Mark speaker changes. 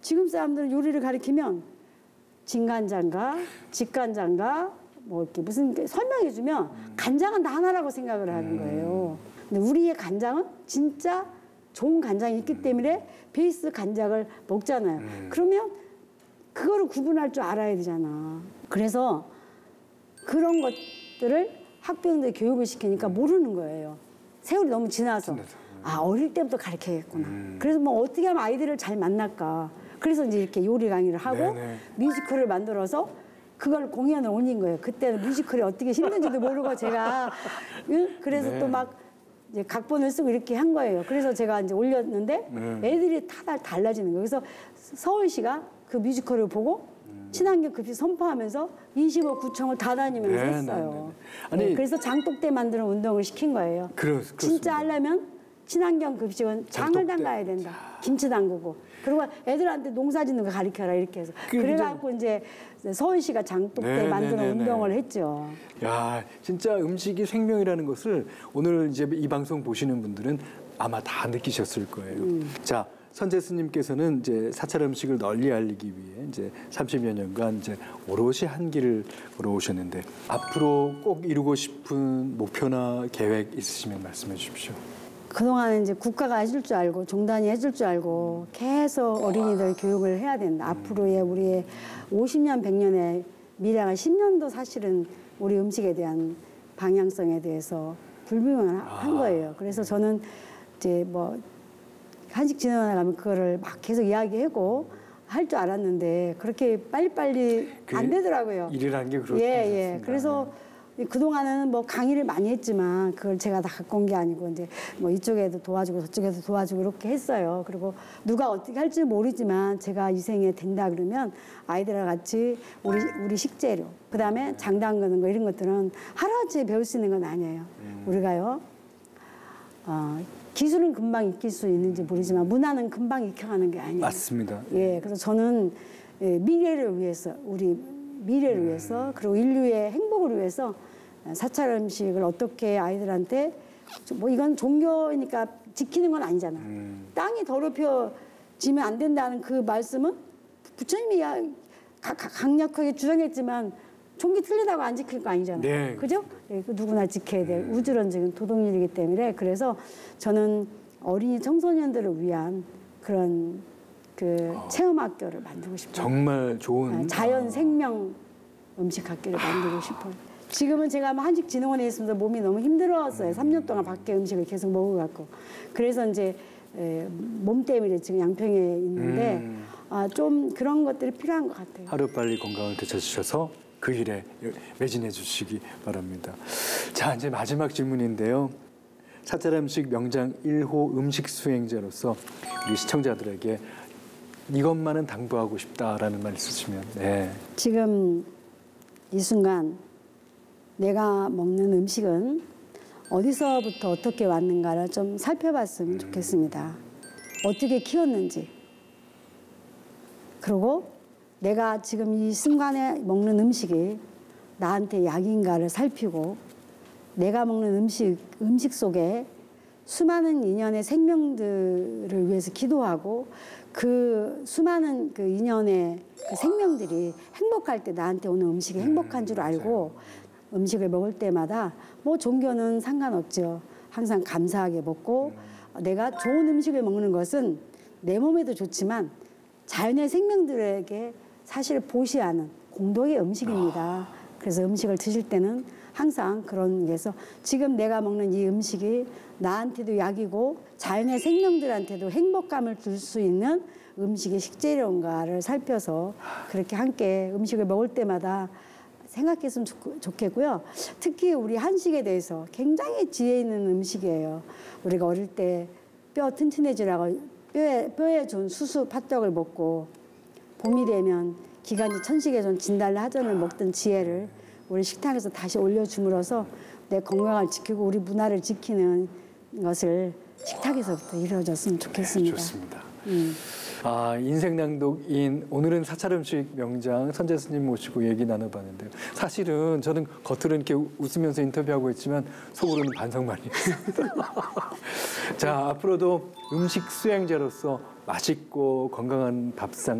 Speaker 1: 지금 사람들은 요리를 가리키면 진간장과 직간장과 뭐 이렇게 무슨 설명해주면 간장은 다 하나라고 생각을 하는 거예요. 근데 우리의 간장은 진짜 좋은 간장이 있기 때문에 베이스 간장을 먹잖아요. 그러면 그거를 구분할 줄 알아야 되잖아. 그래서 그런 것들을 학부형들 교육을 시키니까 모르는 거예요. 세월이 너무 지나서. 아, 어릴 때부터 가르쳐야겠구나. 그래서 뭐 어떻게 하면 아이들을 잘 만날까. 그래서 이제 이렇게 요리 강의를 하고 뮤지컬을 만들어서 그걸 공연을 올린 거예요. 그때는 뮤지컬이 어떻게 힘든지도 모르고 제가 그래서 또 막 이제 각본을 쓰고 이렇게 한 거예요. 그래서 제가 이제 올렸는데 애들이 다 달라지는 거예요. 그래서 서울시가 그 뮤지컬을 보고 친환경 급식 선포하면서 25구청을 다 다니면서 했어요. 아니, 그래서 장독대 만드는 운동을 시킨 거예요. 진짜 하려면 친환경 급식은 장을 담가야 된다. 김치 담그고. 그리고 애들한테 농사 짓는 거 가르쳐라 이렇게 해서. 그래갖고 이제 서울시가 장독대 만드는 운동을 했죠.
Speaker 2: 야, 진짜 음식이 생명이라는 것을 오늘 이제 이 방송 보시는 분들은 아마 다 느끼셨을 거예요. 자, 선재 스님께서는 이제 사찰 음식을 널리 알리기 위해 이제 30여 년간 이제 오롯이 한 길을 걸어오셨는데 앞으로 꼭 이루고 싶은 목표나 계획 있으시면 말씀해 주십시오.
Speaker 1: 그동안 이제 국가가 해줄 줄 알고 종단이 해줄 줄 알고 계속 어린이들 교육을 해야 된다. 앞으로의 우리의 50년, 100년의 미래가 10년도 사실은 우리 음식에 대한 방향성에 대해서 불분명한 거예요. 그래서 저는 이제 뭐 한식 진흥원에 가면 그거를 막 계속 이야기하고 할 줄 알았는데 그렇게 빨리빨리 안 되더라고요.
Speaker 2: 일이라는 게 그렇습니다.
Speaker 1: 예. 그래서 그동안은 뭐 강의를 많이 했지만 그걸 제가 다 갖고 온 게 아니고 이제 뭐 이쪽에도 도와주고 저쪽에도 도와주고 이렇게 했어요. 그리고 누가 어떻게 할지 모르지만 제가 이 생에 된다 그러면 아이들과 같이 우리 식재료, 그다음에 장 담그는 거 이런 것들은 하루아침에 배울 수 있는 건 아니에요. 우리가요. 기술은 금방 익힐 수 있는지 모르지만 문화는 금방 익혀가는 게 아니에요.
Speaker 2: 맞습니다.
Speaker 1: 예, 그래서 저는 미래를 위해서 우리 미래를 위해서 그리고 인류의 행복을 위해서 사찰 음식을 어떻게 아이들한테 뭐 이건 종교니까 지키는 건 아니잖아. 땅이 더럽혀지면 안 된다는 그 말씀은 부처님이 강력하게 주장했지만 종기 틀리다고 안 지킬 거 아니잖아요.
Speaker 2: 네.
Speaker 1: 그죠? 예, 누구나 지켜야 될 우주론적인 도덕률이기 때문에 그래서 저는 어린이 청소년들을 위한 그런 그 체험학교를 만들고 싶어요.
Speaker 2: 정말 좋은
Speaker 1: 자연 생명 음식 학교를 만들고 싶어요. 지금은 제가 한식 진흥원에 있으면서 몸이 너무 힘들었어요. 3년 동안 밖에 음식을 계속 먹어갖고. 그래서 이제 몸 때문에 지금 양평에 있는데 좀 그런 것들이 필요한 것 같아요.
Speaker 2: 하루빨리 건강을 되찾으셔서 그 일에 매진해 주시기 바랍니다. 자, 이제 마지막 질문인데요. 사찰 음식 명장 1호 음식 수행자로서 우리 시청자들에게 이것만은 당부하고 싶다라는 말 있으시면. 네.
Speaker 1: 지금 이 순간 내가 먹는 음식은 어디서부터 어떻게 왔는가를 좀 살펴봤으면 좋겠습니다. 어떻게 키웠는지. 그리고 내가 지금 이 순간에 먹는 음식이 나한테 약인가를 살피고 내가 먹는 음식 속에 수많은 인연의 생명들을 위해서 기도하고 그 수많은 그 인연의 그 생명들이 행복할 때 나한테 오는 음식이 행복한 줄 알고 음식을 먹을 때마다 뭐 종교는 상관없죠. 항상 감사하게 먹고 내가 좋은 음식을 먹는 것은 내 몸에도 좋지만 자연의 생명들에게 사실 보시하는 공동의 음식입니다. 그래서 음식을 드실 때는 항상 그런 게서 지금 내가 먹는 이 음식이 나한테도 약이고 자연의 생명들한테도 행복감을 줄 수 있는 음식의 식재료인가를 살펴서 그렇게 함께 음식을 먹을 때마다 생각했으면 좋겠고요. 특히 우리 한식에 대해서 굉장히 지혜 있는 음식이에요. 우리가 어릴 때 뼈 튼튼해지라고 뼈에 좋은 수수 팥떡을 먹고 봄이 되면 기관지 천식에 좋은 진달래 하전을 먹던 지혜를 우리 식탁에서 다시 올려줌으로써 내 건강을 지키고 우리 문화를 지키는 것을 식탁에서부터 이루어졌으면 좋겠습니다.
Speaker 2: 네, 좋습니다. 인생낭독인 오늘은 사찰 음식 명장 선재 스님 모시고 얘기 나눠봤는데요. 사실은 저는 겉으로는 이렇게 웃으면서 인터뷰하고 있지만 속으로는 반성많이 했습니다. 자, 앞으로도 음식 수행자로서 맛있고 건강한 밥상